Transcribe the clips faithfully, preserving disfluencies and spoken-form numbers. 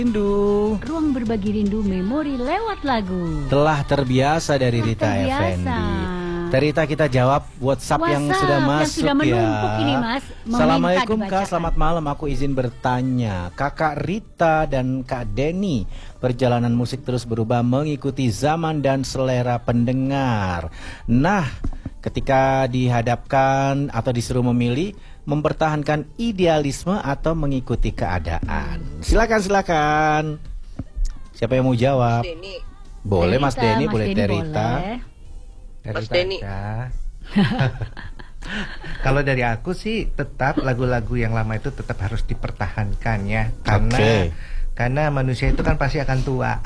Rindu. Ruang berbagi rindu memori lewat lagu. Telah terbiasa dari Rita Effendi. Rita, kita jawab WhatsApp, WhatsApp yang sudah masuk yang sudah menumpuk ya. Ini, Mas. Assalamualaikum Kak, selamat malam. Aku izin bertanya, Kakak Rita dan Kak Denny, perjalanan musik terus berubah mengikuti zaman dan selera pendengar. Nah, ketika dihadapkan atau disuruh memilih, mempertahankan idealisme atau mengikuti keadaan. Silakan, silakan. Siapa yang mau jawab? Mas Denny. Boleh Mas Denny, Mas boleh Denny, Terita. Mas Denny. Kalau dari aku sih tetap lagu-lagu yang lama itu tetap harus dipertahankan ya, karena okay. karena manusia itu kan pasti akan tua.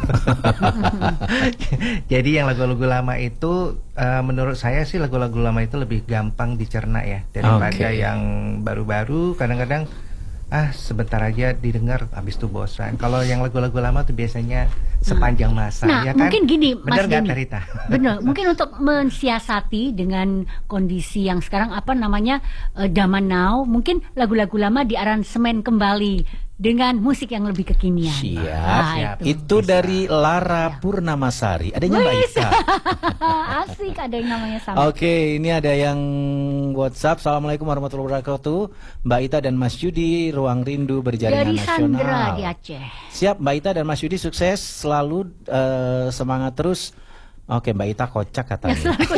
Jadi yang lagu-lagu lama itu uh, menurut saya sih lagu-lagu lama itu lebih gampang dicerna ya daripada okay. yang baru-baru. Kadang-kadang ah sebentar aja didengar habis itu bosan. Kalau yang lagu-lagu lama tuh biasanya sepanjang masa. Nah, ya kan? Mungkin gini, bener Mas gak, Denny? Rita? Bener. Mungkin untuk mensiasati dengan kondisi yang sekarang apa namanya uh, zaman now, mungkin lagu-lagu lama diaransemen kembali dengan musik yang lebih kekinian. Siap, nah, siap. Itu, itu dari Lara ya. Purnamasari. Adanya Mbak Ika. Asik, ada yang namanya sama. Oke, ini ada yang WhatsApp. Assalamualaikum warahmatullahi wabarakatuh. Mbak Ita dan Mas Yudi, Ruang Rindu berjaringan dari nasional. Sandra di Aceh. Siap, Mbak Ita dan Mas Yudi, sukses selalu, uh, semangat terus. Oke, Mbak Ita kocak katanya.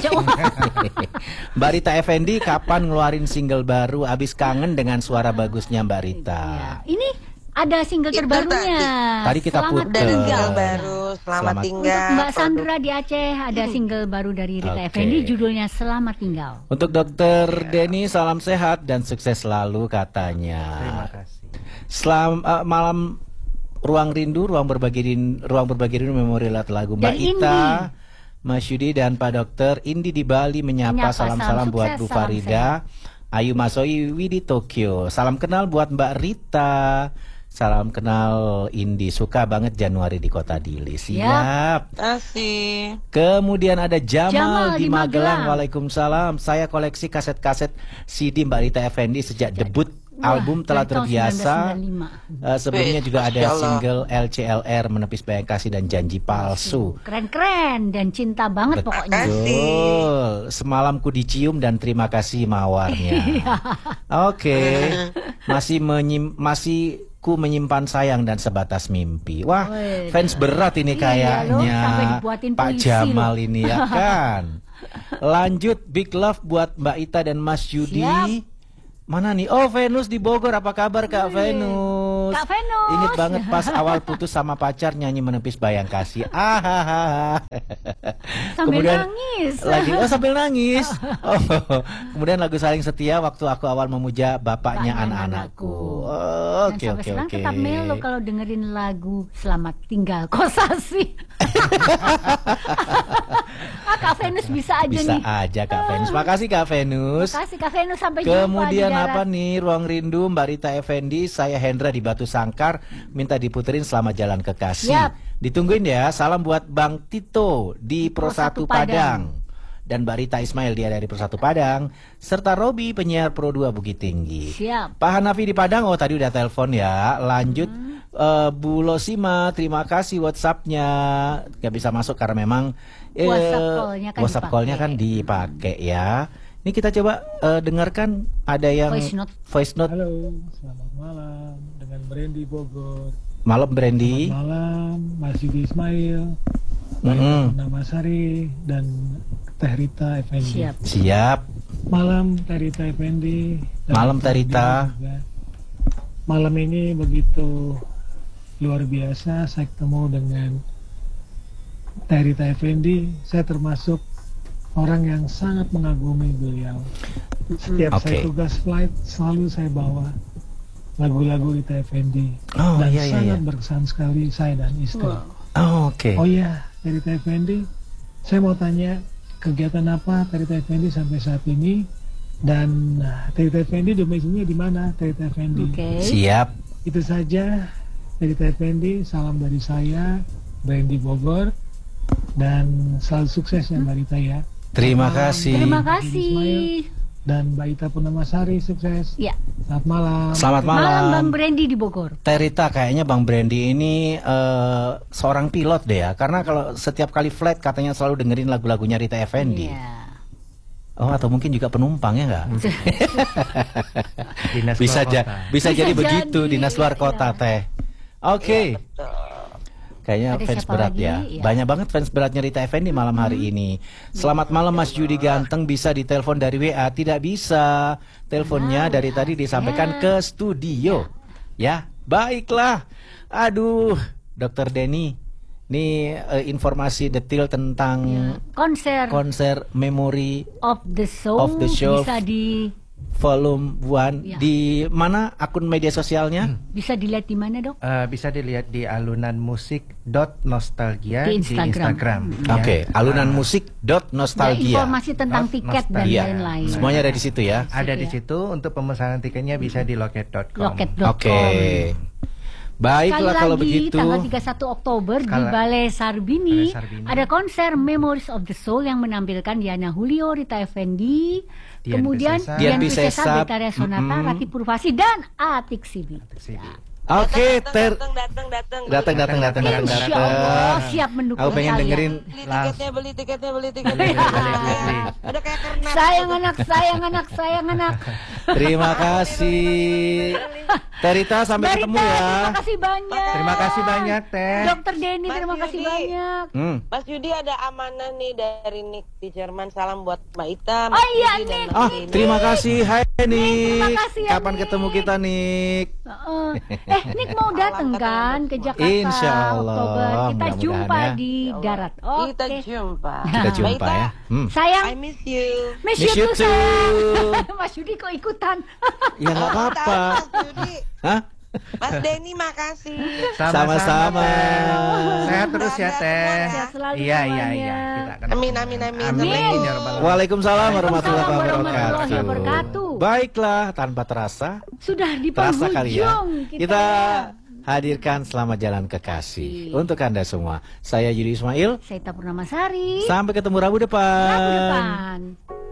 Mbak Rita Effendi kapan ngeluarin single baru? Abis kangen dengan suara bagusnya Mbak Rita. Ya. Ini ada single Itu terbarunya. Tadi, tadi kita Selamat putar. Tinggal baru, selamat, selamat tinggal. Untuk Mbak Sandra di Aceh ada single baru dari Rita okay. Effendi, judulnya Selamat Tinggal. Untuk Dokter yeah. Denny, salam sehat dan sukses selalu katanya. Terima kasih. Selam uh, malam Ruang Rindu, ruang berbagi rindu, ruang berbagi rindu memori lagu Mbak dan Ita. Indi. Mas Yudi dan Pak Dokter, Indi di Bali menyapa, salam-salam buat Bu Farida, Ayu Masoi Widi Tokyo. Salam kenal buat Mbak Rita. Salam kenal Indi, suka banget Januari di Kota Dili. Siap. Asih. Kemudian ada Jamal, Jamal di, di Magelang. Magelang. Waalaikumsalam. Saya koleksi kaset-kaset C D Mbak Rita Effendi sejak debut. Wah, album telah terbiasa. Uh, sebelumnya juga ada single L C L R, Menepis Bayang Kasih dan Janji Palsu. Keren-keren dan cinta banget Betul. pokoknya. Betul. Semalam ku dicium dan terima kasih mawarnya. Oke. Okay. Masih menyim masih ku menyimpan sayang dan sebatas mimpi. Wah, Wih, fans berat ini kayaknya. Iya, Pak Jamal loh. Ini ya kan. Lanjut, big love buat Mbak Ita dan Mas Yudi. Siap. Mana nih? Oh, Venus di Bogor. Apa kabar Kak Wih. Venus? Kak Venus. Ingat banget pas awal putus sama pacar nyanyi Menepis Bayang Kasih. Ah, sambil kemudian nangis. Lagi oh sambil nangis. Oh, kemudian lagu Saling Setia waktu aku awal memuja bapaknya anak-anakku. Oke oke oke. Tetap melo kalau dengerin lagu Selamat Tinggal Kosasi. Ah, Kak Venus bisa aja bisa nih. Bisa aja Kak Venus. Makasih Kak Venus. Makasih Kak Venus, sampai Kemudian jumpa di apa nih, Ruang Rindu Mbak Rita Effendi, saya Hendra di Batu Sangkar, minta diputerin Selamat Jalan Kekasih. Yap. Ditungguin ya. Salam buat Bang Tito di Pro satu Padang. Dan Mbak Rita Ismail, dia dari Pro satu Padang, serta Robi penyiar Pro dua Bukit Tinggi. Siap. Pak Hanafi di Padang, oh tadi udah telepon ya. Lanjut hmm. uh, Bu Losima, terima kasih WhatsApp-nya. Gak bisa masuk karena memang eh, WhatsApp call-nya kan dipakai ya. Ini kita coba uh, dengarkan, ada yang voice note. voice note. Halo, selamat malam dengan Brandy Bogor. Malam Brandy. Selamat malam Mas Yudi Ismail, mm -hmm. Namasari dan Teh Rita Effendi. Siap. Siap. Malam Teh Rita Effendi. Malam Teh Rita. Malam ini begitu luar biasa, saya ketemu dengan Teh Rita Effendi. Saya termasuk orang yang sangat mengagumi beliau. Setiap okay. saya tugas flight selalu saya bawa lagu-lagu Rita Effendi. Oh, dan iya, sangat iya. berkesan sekali saya dan istri. Wow. Oh, oke. Okay. Oh iya, Rita Effendi, saya mau tanya kegiatan apa Rita Effendi sampai saat ini, dan Rita Effendi domisilinya di mana Rita Effendi? Okay. Siap. Itu saja Rita Effendi, salam dari saya, Brandy Bogor, dan selalu sukses ya Mbak Rita ya. Terima kasih. Terima kasih. Dan Mbak Ita Purnamasari, sukses. Ya. Selamat malam. Selamat malam. Malam Bang Brandy di Bogor. Terita, kayaknya Bang Brandy ini uh, seorang pilot deh ya. Karena kalau setiap kali flight katanya selalu dengerin lagu-lagunya Rita Effendy. Iya. Oh, atau mungkin juga penumpang ya nggak? Dinas bisa luar ja kota. bisa Bisa jadi jadi, begitu dinas luar kota iya. teh. Oke. Iya, betul. Kayaknya Ada fans siapa berat lagi? ya. Iya. Banyak banget fans beratnya Rita Effendy malam hari ini. Selamat malam Mas Yudi Ganteng, bisa ditelepon dari W A? Tidak bisa. Teleponnya dari tadi disampaikan ke studio. Ya, baiklah. Aduh, Dokter Denny, ini eh, informasi detail tentang Konser konser Memory of the Show, Of the Show. bisa di Volume One Ya. di mana akun media sosialnya? bisa dilihat di mana, Dok? Eh, bisa dilihat di alunanmusik.nostalgia Di di Instagram. Instagram. ya. Oke, alunanmusik dot Ya, nostalgia. informasi tentang Not tiket dan Iya, lain-lain. semuanya ada di situ ya. Ada di Ya. situ. Untuk pemesanan tiketnya bisa di loket dot com. Loket dot com. Oke. Baiklah Sekali kalau lagi, begitu. tanggal tiga puluh satu Oktober di Kala- Balai Sarbini, Balai Sarbini. ada konser Memories of the Soul yang menampilkan Diana Julio, Rita Effendy, Dian kemudian Piscesa. Dian Dian Piscesa, Piscesa, Betharia Sonata, mm-mm. Rati Purvasi, dan Atik Sibi. Oke, ter datang, datang, datang, datang datang datang datang Insya datang. Allah siap mendukung Aku pengen kalian. dengerin. Beli tiketnya, beli tiketnya, beli tiketnya. Beli, beli, beli, beli. Udah kayak kernet. Sayang anak, sayang anak, sayang anak. Terima kasih. Terita, sampai Barita, ketemu ya. terima kasih banyak. Terima kasih banyak, Teh. Dokter Denny, Mas terima kasih Yudi. banyak. Hmm. Mas Yudi ada amanah nih dari Nick di Jerman. Salam buat Mbak Ita. Mas Oh iya, Yudi, dan Nick. Mas Oh, Denny. terima kasih. Hai Nick. terima kasih ya, Kapan Nick. ketemu kita, Nick? Heeh. eh, Nick mau datang kan ke Jakarta Insya Allah. Oktober. Kita Mudah-mudahan jumpa ya. di darat. Oke. Kita jumpa. Kita Mbak jumpa Ita, ya. Hmm. Sayang, I miss you. miss, Miss you you too, sayang. too. Mas Yudi kok ikutan? Ya nggak apa-apa. Mas Yudi. Hah? Mas Denny makasih. Sama-sama. Teh. Sehat terus ya, Dadah Teh. semua ya. Sehat selalu Iya, iya, semuanya. iya. Kita akan Amin, amin, amin. Amin. Amin. Ya Rabbal Alamin. Waalaikumsalam warahmatullahi warahmatullahi wabarakatuh. wabarakatuh. Baiklah, tanpa terasa, Sudah di terasa kali ya. penghujung kita. Kita hadirkan Selamat Jalan Kekasih untuk Anda semua. Saya Yudi Ismail. Saya Ita Purnamasari. Sampai ketemu Rabu depan. Rabu depan.